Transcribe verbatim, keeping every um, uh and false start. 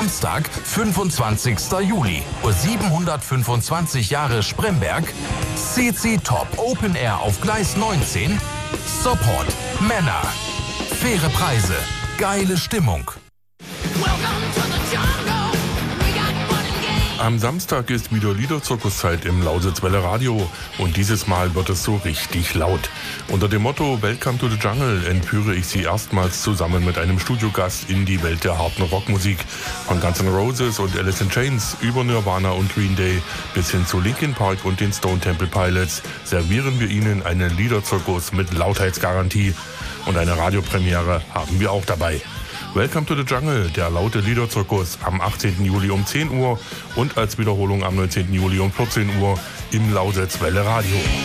Samstag, fünfundzwanzigster Juli, Uhr siebenhundertfünfundzwanzig Jahre Spremberg, C C Top Open Air auf Gleis neunzehn, Support, Männer, faire Preise, geile Stimmung. Am Samstag ist wieder Liederzirkuszeit im Lausitzwelle Radio und dieses Mal wird es so richtig laut. Unter dem Motto Welcome to the Jungle entführe ich Sie erstmals zusammen mit einem Studiogast in die Welt der harten Rockmusik. Von Guns N' Roses und Alice in Chains über Nirvana und Green Day bis hin zu Linkin Park und den Stone Temple Pilots servieren wir Ihnen einen Liederzirkus mit Lautheitsgarantie. Und eine Radiopremiere haben wir auch dabei. Welcome to the Jungle, der laute Liederzirkus am achtzehnten Juli um zehn Uhr und als Wiederholung am neunzehnten Juli um vierzehn Uhr im Lausitzwelle Radio.